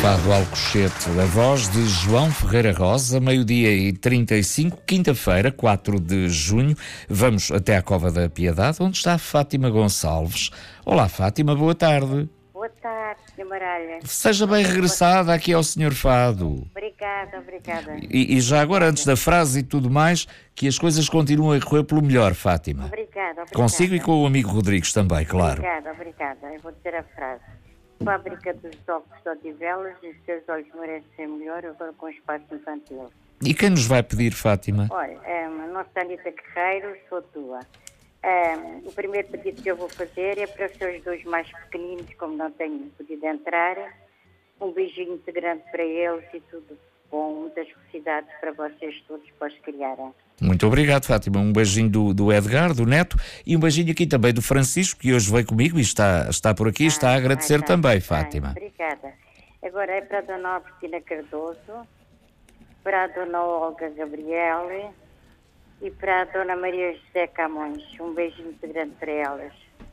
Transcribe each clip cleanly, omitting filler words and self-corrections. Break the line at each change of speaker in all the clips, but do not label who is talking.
Fado Alcochete, a voz de João Ferreira Rosa, 12h35, quinta-feira, 4 de junho. Vamos até à Cova da Piedade, onde está a Fátima Gonçalves. Olá, Fátima, boa tarde.
Boa tarde, Sr. Maralha.
Seja bem regressada aqui ao Sr. Fado.
Obrigada.
E já agora, antes da frase e tudo mais, que as coisas continuem a correr pelo melhor, Fátima.
Obrigada.
Consigo e com o amigo Rodrigues também, claro.
Obrigada. Eu vou dizer a frase. Fábrica dos ovos de Odivelas e os seus olhos merecem ser melhor, agora com espaço infantil.
E quem nos vai pedir, Fátima?
Olha, nossa Anita Guerreiro, sou tua. O primeiro pedido que eu vou fazer é para os seus dois mais pequeninos, como não tenho podido entrar. Um beijinho muito grande para eles e tudo bom, muitas felicidades para vocês todos, para os criarem.
Muito obrigado, Fátima. Um beijinho do Edgar, do Neto, e um beijinho aqui também do Francisco, que hoje veio comigo e está por aqui e está a agradecer também, Fátima.
Obrigada. Agora é para a Dona Albertina Cardoso, para a Dona Olga Gabriele e para a Dona Maria José Camões. Um beijinho muito grande para elas.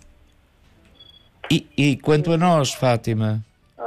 E quanto a nós, Fátima?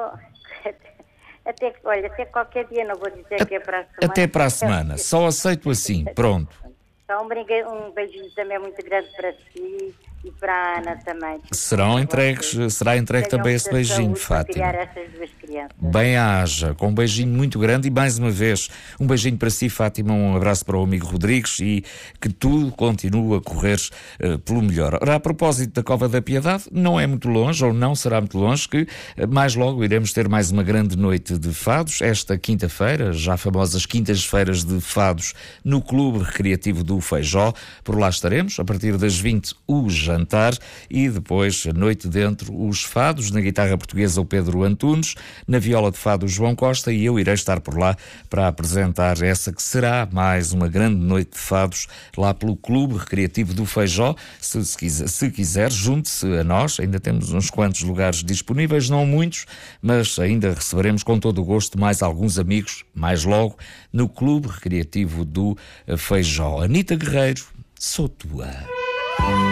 Até qualquer dia, não vou dizer que é para a semana.
Até para a semana, só aceito assim, pronto.
Então, um beijinho também muito grande para si e para a Ana também.
Será entregue também esse beijinho, Fátima.
Para criar essas duas crianças.
Bem-haja, com um beijinho muito grande e mais uma vez um beijinho para si, Fátima, um abraço para o amigo Rodrigues e que tudo continue a correr pelo melhor. Ora, a propósito da Cova da Piedade, não é muito longe, ou não será muito longe, que mais logo iremos ter mais uma grande noite de fados, esta quinta-feira, já famosas quintas-feiras de fados no Clube Recreativo do Feijó. Por lá estaremos, a partir das 20 o jantar e depois a noite dentro os fados, na guitarra portuguesa o Pedro Antunes, na viola de fado o João Costa, e eu irei estar por lá para apresentar essa que será mais uma grande noite de fados lá pelo Clube Recreativo do Feijó. Se quiser, junte-se a nós, ainda temos uns quantos lugares disponíveis, não muitos, mas ainda receberemos com todo o gosto mais alguns amigos, mais logo, no Clube Recreativo do Feijó. Anita Guerreiro, sou tua.